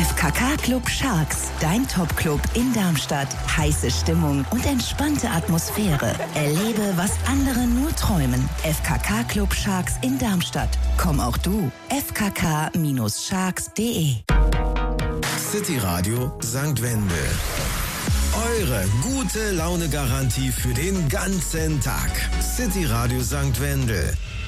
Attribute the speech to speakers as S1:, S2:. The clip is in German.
S1: FKK Club Sharks, dein Top-Club in Darmstadt. Heiße Stimmung und entspannte Atmosphäre. Erlebe, was andere nur träumen. FKK Club Sharks in Darmstadt. Komm auch du. fkk-sharks.de.
S2: City Radio St. Wendel. Eure gute Laune-Garantie für den ganzen Tag. City Radio St. Wendel.